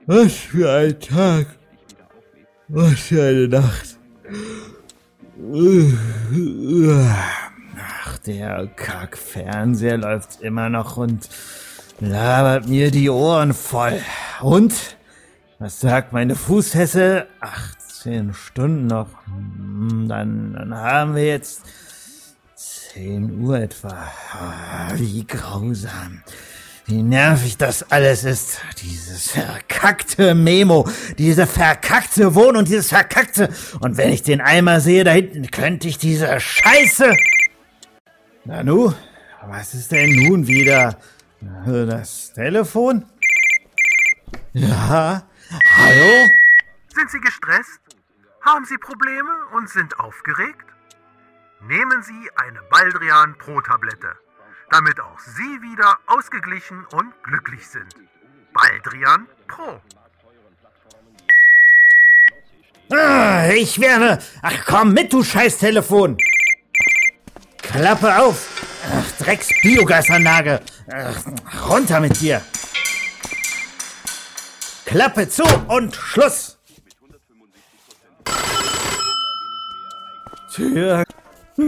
Was für ein Tag. Was für eine Nacht. Ach, der Kack-Fernseher läuft immer noch und labert mir die Ohren voll. Und? Was sagt meine Fußfessel? 18 Stunden noch. Dann haben wir jetzt 10 Uhr etwa. Wie grausam. Wie nervig das alles ist. Dieses verkackte Memo, diese verkackte Wohnung, dieses verkackte... Und wenn ich den Eimer sehe, da hinten, könnte ich diese Scheiße... Nanu, was ist denn nun wieder? Das Telefon? Ja, hallo? Sind Sie gestresst? Haben Sie Probleme und sind aufgeregt? Nehmen Sie eine Baldrian Pro-Tablette, damit auch Sie wieder ausgeglichen und glücklich sind. Baldrian Pro. Ich werde... Ach komm mit, du Scheiß-Telefon! Klappe auf! Ach, Drecks-Biogasanlage! Runter mit dir! Klappe zu und Schluss! Tür